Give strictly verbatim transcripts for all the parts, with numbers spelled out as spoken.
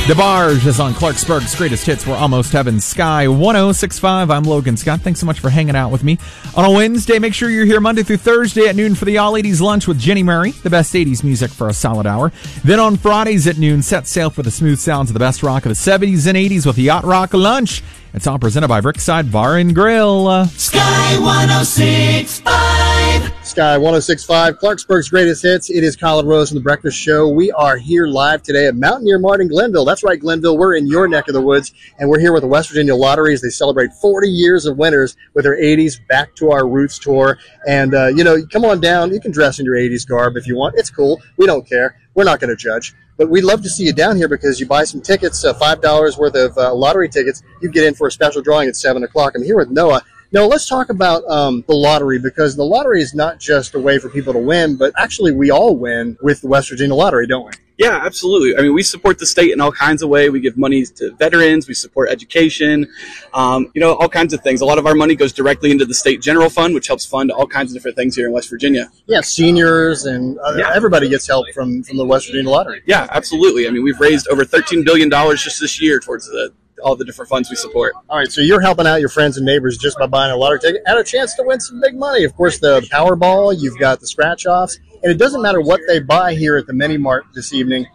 DeBarge is on Clarksburg's Greatest Hits. We're almost heaven. Sky one oh six point five. I'm Logan Scott. Thanks so much for hanging out with me on a Wednesday. Make sure you're here Monday through Thursday at noon for the All eighties Lunch with Jenny Murray, the best eighties music for a solid hour. Then on Fridays at noon, set sail for the smooth sounds of the best rock of the seventies and eighties with the Yacht Rock Lunch. It's all presented by Brickside Bar and Grill. Uh, Sky one oh six point five. Sky one oh six point five, Clarksburg's Greatest Hits. It is Colin Rose from The Breakfast Show. We are here live today at Mountaineer Mart in Glenville. That's right, Glenville. We're in your neck of the woods, and we're here with the West Virginia Lottery as they celebrate forty years of winners with their eighties Back to Our Roots tour. And, uh, you know, come on down. You can dress in your eighties garb if you want. It's cool. We don't care. We're not going to judge. But we'd love to see you down here because you buy some tickets, uh, five dollars worth of uh, lottery tickets. You get in for a special drawing at seven o'clock. I'm here with Noah. Noah, let's talk about um, the lottery, because the lottery is not just a way for people to win, but actually we all win with the West Virginia Lottery, don't we? Yeah, absolutely. I mean, we support the state in all kinds of ways. We give money to veterans. We support education, um, you know, all kinds of things. A lot of our money goes directly into the state general fund, which helps fund all kinds of different things here in West Virginia. Yeah, seniors and uh, yeah. everybody gets help from, from the West Virginia Lottery. Yeah, absolutely. I mean, we've raised over thirteen billion dollars just this year towards the all the different funds we support. All right, so you're helping out your friends and neighbors just by buying a lottery ticket and a chance to win some big money. Of course, the Powerball, you've got the scratch-offs, and it doesn't matter what they buy here at the Mini Mart this evening.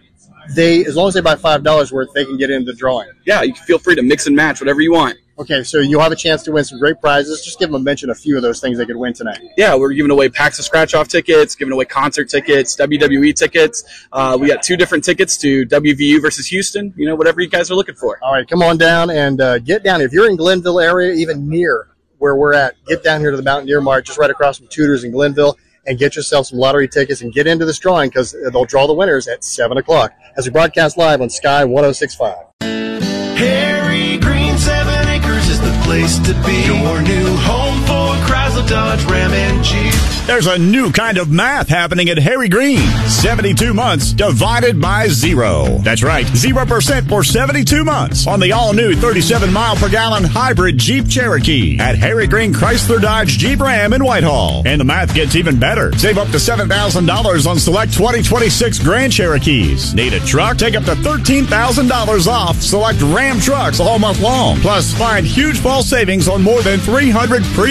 They, as long as they buy five dollars worth, they can get into the drawing. Yeah, you can feel free to mix and match whatever you want. Okay, so you'll have a chance to win some great prizes. Just give them a mention of a few of those things they could win tonight. Yeah, we're giving away packs of scratch-off tickets, giving away concert tickets, W W E tickets. Uh, we got two different tickets to W V U versus Houston, you know, whatever you guys are looking for. All right, come on down and uh, get down. If you're in Glenville area, even near where we're at, get down here to the Mountaineer Mart, just right across from Tudor's in Glenville, and get yourself some lottery tickets and get into this drawing because they'll draw the winners at seven o'clock as we broadcast live on Sky one oh six point five. Harry Green, seven acres is the place to be. Your new home for Chrysler, Dodge, Ram, and Jeep. There's a new kind of math happening at Harry Green. seventy-two months divided by zero. That's right, zero percent for seventy-two months on the all-new thirty-seven mile per gallon hybrid Jeep Cherokee at Harry Green Chrysler, Dodge, Jeep Ram in Whitehall. And the math gets even better. Save up to seven thousand dollars on select twenty twenty-six Grand Cherokees. Need a truck? Take up to thirteen thousand dollars off select Ram trucks all month long. Plus, find huge fall savings on more than three hundred pre